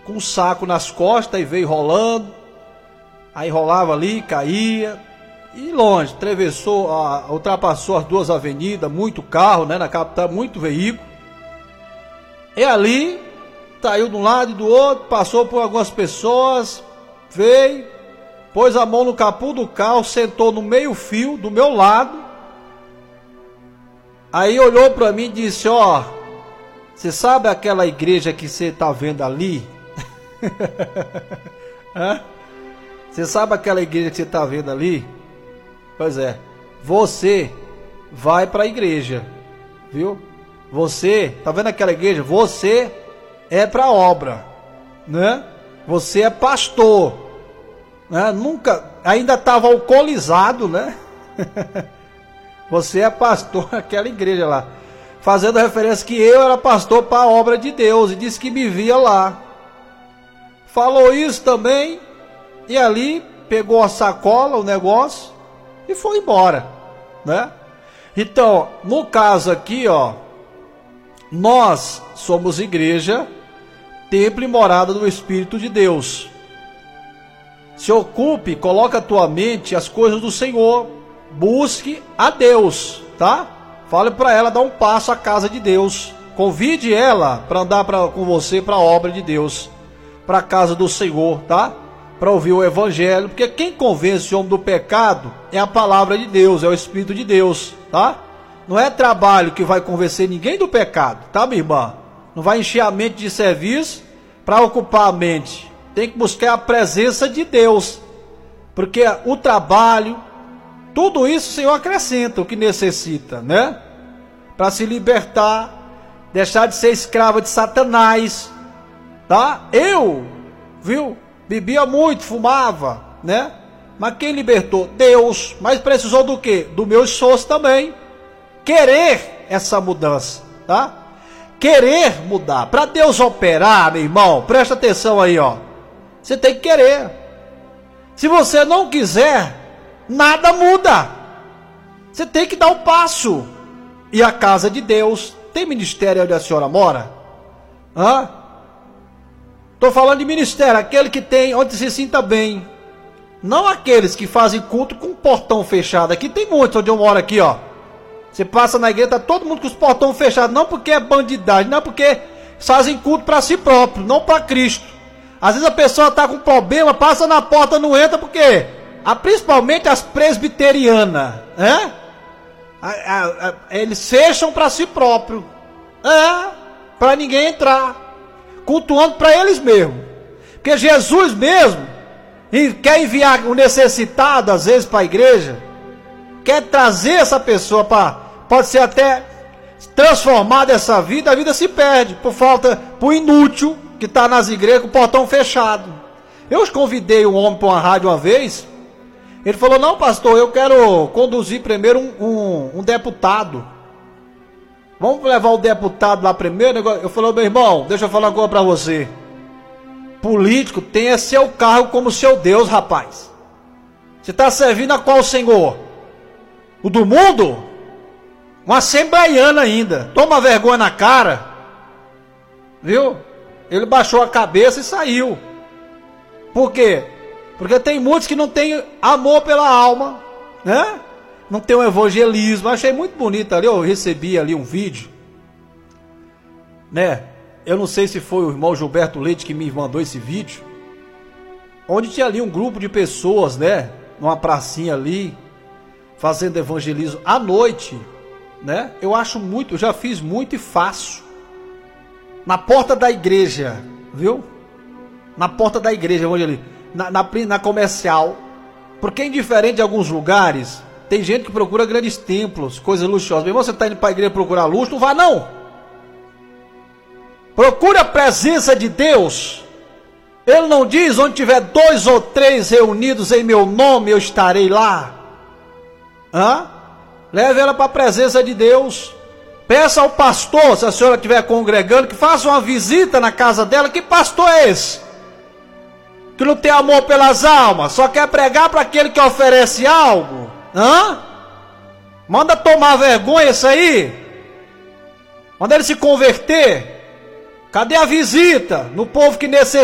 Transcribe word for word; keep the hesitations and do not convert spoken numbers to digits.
com um saco nas costas e veio rolando. Aí rolava ali, caía. E longe, atravessou, a, ultrapassou as duas avenidas, muito carro, né, na capital, muito veículo. E ali, saiu de um lado e do outro, passou por algumas pessoas, veio, pôs a mão no capô do carro, sentou no meio fio, do meu lado. Aí olhou para mim e disse, ó, você sabe aquela igreja que você está vendo ali? Você sabe aquela igreja que você está vendo ali? Pois é, você vai para a igreja, viu? Você, tá vendo aquela igreja? Você é para a obra, né? Você é pastor, né? Nunca, ainda estava alcoolizado, né? Você é pastor naquela igreja lá, fazendo referência que eu era pastor para a obra de Deus, e disse que me via lá. Falou isso também, e ali pegou a sacola, o negócio, e foi embora, né? Então, no caso aqui, ó, nós somos igreja, templo e morada do Espírito de Deus. Se ocupe, coloca a tua mente as coisas do Senhor, busque a Deus, tá? Fale para ela dar um passo à casa de Deus, convide ela para andar pra, com você para a obra de Deus, para a casa do Senhor, tá? Para ouvir o evangelho, porque quem convence o homem do pecado é a palavra de Deus, é o Espírito de Deus, tá? Não é trabalho que vai convencer ninguém do pecado, tá, minha irmã? Não vai encher a mente de serviço para ocupar a mente. Tem que buscar a presença de Deus, porque o trabalho, tudo isso o Senhor acrescenta o que necessita, né? Para se libertar, deixar de ser escrava de Satanás, tá? Eu, viu? Bebia muito, fumava, né? Mas quem libertou? Deus. Mas precisou do quê? Do meu esforço também. Querer essa mudança, tá? Querer mudar. Para Deus operar, meu irmão, presta atenção aí, ó. Você tem que querer. Se você não quiser, nada muda. Você tem que dar o passo. E a casa de Deus, tem ministério onde a senhora mora? Hã? Estou falando de ministério, aquele que tem onde se sinta bem. Não aqueles que fazem culto com portão fechado. Aqui tem muitos onde eu moro aqui, ó. Você passa na igreja, tá todo mundo com os portões fechados. Não porque é bandidagem, não porque fazem culto para si próprio, não para Cristo. Às vezes a pessoa está com problema, passa na porta, não entra, porque a, principalmente as presbiterianas, né? A, a, a, eles fecham para si próprio, é, para ninguém entrar. Cultuando para eles mesmos, porque Jesus mesmo quer enviar o necessitado às vezes para a igreja, quer trazer essa pessoa para, pode ser até transformar essa vida, a vida se perde por falta, por inútil que está nas igrejas com o portão fechado. Eu convidei um homem para uma rádio uma vez, ele falou, não pastor, eu quero conduzir primeiro um, um, um deputado. Vamos levar o deputado lá primeiro. Eu falei, meu irmão, deixa eu falar uma coisa para você. Político tem seu cargo como seu Deus, rapaz. Você está servindo a qual Senhor? O do mundo? Um assembleiano ainda. Toma vergonha na cara. Viu? Ele baixou a cabeça e saiu. Por quê? Porque tem muitos que não têm amor pela alma, né? Não tem um evangelismo. Achei muito bonito ali, eu recebi ali um vídeo, né? Eu não sei se foi o irmão Gilberto Leite que me mandou esse vídeo, onde tinha ali um grupo de pessoas, né? Numa pracinha ali, fazendo evangelismo à noite, né? Eu acho muito, eu já fiz muito e faço. Na porta da igreja, viu? Na porta da igreja, evangelismo. Na, na, na comercial. Porque é indiferente de alguns lugares. Tem gente que procura grandes templos, coisas luxuosas. Meu irmão, você está indo para a igreja procurar luxo? Não vá não. Procure a presença de Deus. Ele não diz, onde tiver dois ou três reunidos em meu nome, eu estarei lá. Hã? Leve ela para a presença de Deus. Peça ao pastor, se a senhora estiver congregando, que faça uma visita na casa dela. Que pastor é esse? Que não tem amor pelas almas, só quer pregar para aquele que oferece algo. Hã? Manda tomar vergonha isso aí. Manda ele se converter. Cadê a visita no povo que necessita?